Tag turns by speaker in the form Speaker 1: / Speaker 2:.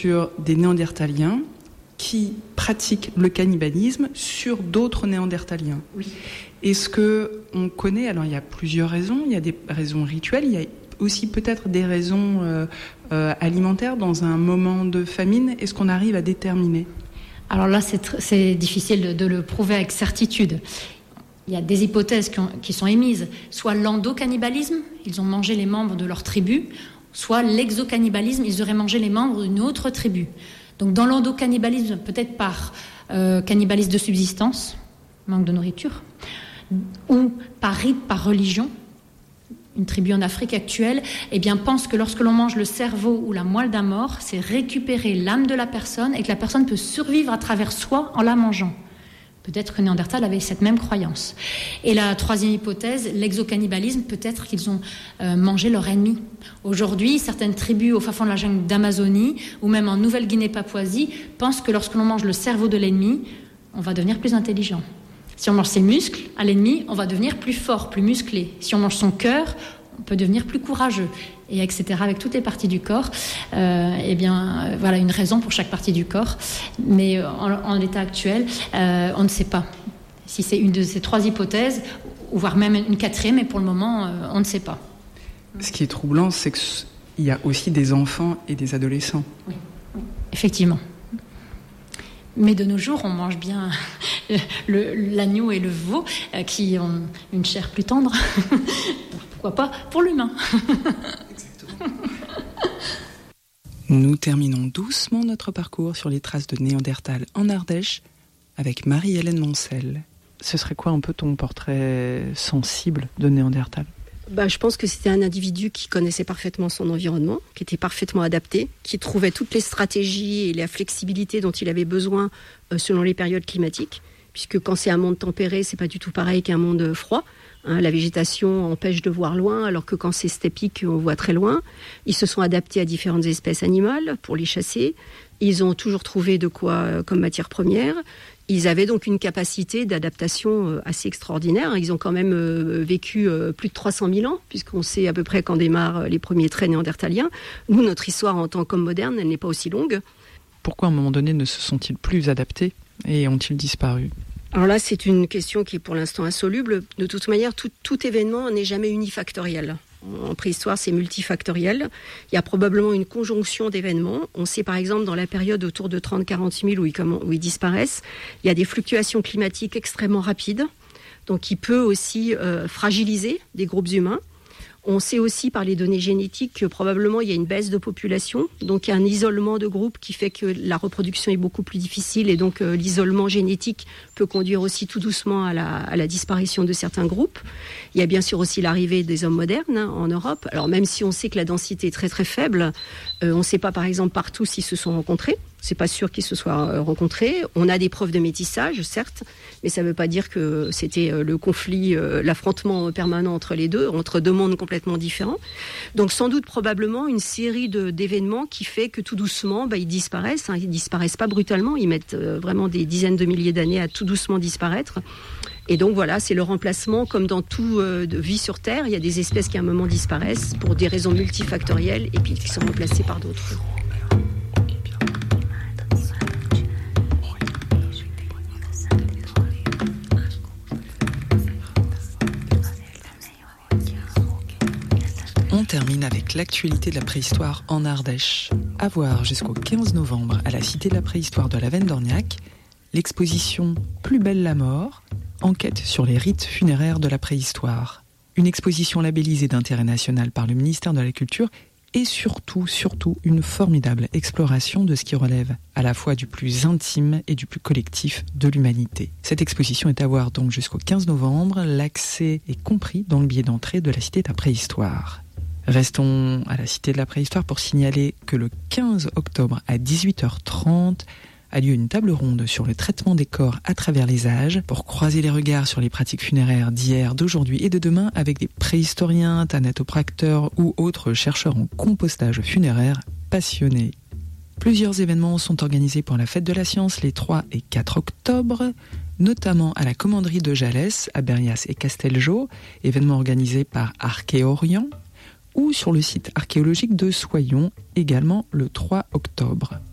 Speaker 1: sur des néandertaliens qui pratiquent le cannibalisme sur d'autres néandertaliens.
Speaker 2: Oui.
Speaker 1: Est-ce qu'on connaît, alors il y a plusieurs raisons, il y a des raisons rituelles, il y a aussi peut-être des raisons alimentaires dans un moment de famine. Est-ce qu'on arrive à déterminer ?
Speaker 2: Alors là, c'est difficile de le prouver avec certitude. Il y a des hypothèses qui sont émises. Soit l'endocannibalisme, ils ont mangé les membres de leur tribu, soit l'exocannibalisme, ils auraient mangé les membres d'une autre tribu. Donc dans l'endocannibalisme, peut-être par cannibalisme de subsistance, manque de nourriture, ou par rite, par religion. Une tribu en Afrique actuelle, pense que lorsque l'on mange le cerveau ou la moelle d'un mort, c'est récupérer l'âme de la personne et que la personne peut survivre à travers soi en la mangeant. Peut-être que Néandertal avait cette même croyance. Et la troisième hypothèse, l'exocannibalisme, peut-être qu'ils ont mangé leur ennemi. Aujourd'hui, certaines tribus au fin fond de la jungle d'Amazonie ou même en Nouvelle-Guinée-Papouasie pensent que lorsque l'on mange le cerveau de l'ennemi, on va devenir plus intelligent. Si on mange ses muscles à l'ennemi, on va devenir plus fort, plus musclé. Si on mange son cœur, on peut devenir plus courageux, et etc. Avec toutes les parties du corps. Voilà une raison pour chaque partie du corps. Mais en l'état actuel, on ne sait pas si c'est une de ces trois hypothèses, ou voire même une quatrième, et pour le moment, on ne sait pas.
Speaker 1: Ce qui est troublant, c'est qu'il y a aussi des enfants et des adolescents.
Speaker 2: Oui, effectivement. Mais de nos jours, on mange bien l'agneau et le veau qui ont une chair plus tendre. Pourquoi pas pour l'humain.
Speaker 1: Exactement. Nous terminons doucement notre parcours sur les traces de Néandertal en Ardèche avec Marie-Hélène Moncel. Ce serait quoi un peu ton portrait sensible de Néandertal ?
Speaker 3: Je pense que c'était un individu qui connaissait parfaitement son environnement, qui était parfaitement adapté, qui trouvait toutes les stratégies et la flexibilité dont il avait besoin selon les périodes climatiques, puisque quand c'est un monde tempéré, c'est pas du tout pareil qu'un monde froid. La végétation empêche de voir loin, alors que quand c'est steppique, on voit très loin. Ils se sont adaptés à différentes espèces animales pour les chasser. Ils ont toujours trouvé de quoi comme matière première. Ils avaient donc une capacité d'adaptation assez extraordinaire. Ils ont quand même vécu plus de 300 000 ans, puisqu'on sait à peu près quand démarrent les premiers traits néandertaliens. Nous, notre histoire en tant qu'homme moderne, elle n'est pas aussi longue.
Speaker 1: Pourquoi à un moment donné ne se sont-ils plus adaptés et ont-ils disparu ?
Speaker 3: Alors là, c'est une question qui est pour l'instant insoluble. De toute manière, tout événement n'est jamais unifactoriel. En préhistoire, c'est multifactoriel. Il y a probablement une conjonction d'événements. On sait par exemple dans la période autour de 30-40 000 où ils disparaissent, il y a des fluctuations climatiques extrêmement rapides, donc qui peut aussi fragiliser des groupes humains. On sait aussi par les données génétiques que probablement il y a une baisse de population, donc il y a un isolement de groupe qui fait que la reproduction est beaucoup plus difficile et donc l'isolement génétique peut conduire aussi tout doucement à la disparition de certains groupes. Il y a bien sûr aussi l'arrivée des hommes modernes en Europe. Alors même si on sait que la densité est très très faible, on ne sait pas par exemple partout s'ils se sont rencontrés. C'est pas sûr qu'ils se soient rencontrés. On a des preuves de métissage, certes, mais ça ne veut pas dire que c'était le conflit, l'affrontement permanent entre les deux, entre deux mondes complètement différents. Donc sans doute probablement une série d'événements qui fait que tout doucement, ils disparaissent. Ils disparaissent pas brutalement, ils mettent vraiment des dizaines de milliers d'années à tout doucement disparaître. Et donc voilà, c'est le remplacement, comme dans tout vie sur Terre, il y a des espèces qui à un moment disparaissent pour des raisons multifactorielles et puis qui sont remplacées par d'autres.
Speaker 1: On termine avec l'actualité de la préhistoire en Ardèche. À voir jusqu'au 15 novembre à la Cité de la Préhistoire de la Veine d'Orniac, l'exposition Plus belle la mort, enquête sur les rites funéraires de la préhistoire. Une exposition labellisée d'intérêt national par le ministère de la Culture et surtout une formidable exploration de ce qui relève à la fois du plus intime et du plus collectif de l'humanité. Cette exposition est à voir donc jusqu'au 15 novembre. L'accès est compris dans le billet d'entrée de la Cité de la Préhistoire. Restons à la Cité de la Préhistoire pour signaler que le 15 octobre à 18h30 a lieu une table ronde sur le traitement des corps à travers les âges pour croiser les regards sur les pratiques funéraires d'hier, d'aujourd'hui et de demain avec des préhistoriens, thanatopracteurs ou autres chercheurs en compostage funéraire passionnés. Plusieurs événements sont organisés pour la Fête de la Science les 3 et 4 octobre, notamment à la commanderie de Jalès, à Berrias et Castelgau, événement organisé par Archéorient, ou sur le site archéologique de Soyons, également le 3 octobre.